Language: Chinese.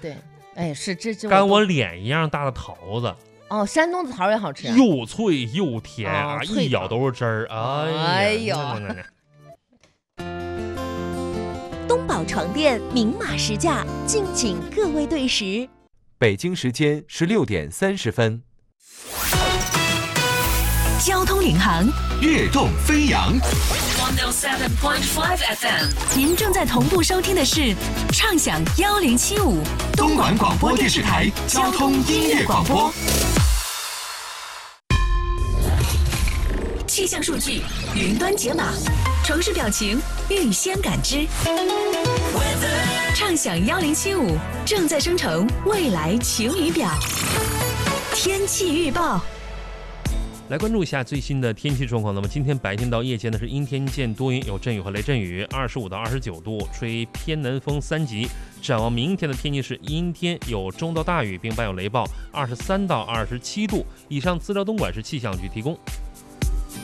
对，哎，是这跟我脸一样大的桃子。 哦，山东的桃也好吃， 又脆又甜啊， 脆一咬都是汁儿。哎呦， 东宝床垫明码实价，敬请各位对时。 北京时间16点30分。 交通领航， 跃动飞扬。 107.5 FM， 您正在同步收听的是畅享1075 东莞广播电视台交通音乐广播。 气象数据云端解码，城市表情预先感知。畅享1075正在生成未来晴雨表。天气预报。 来关注一下最新的天气状况。那么今天白天到夜间呢是阴天见多云，有阵雨和雷阵雨，25到29度，吹偏南风3级。展望明天的天气是阴天，有中到大雨，并伴有雷暴，23到27度。以上资料东莞市气象局提供。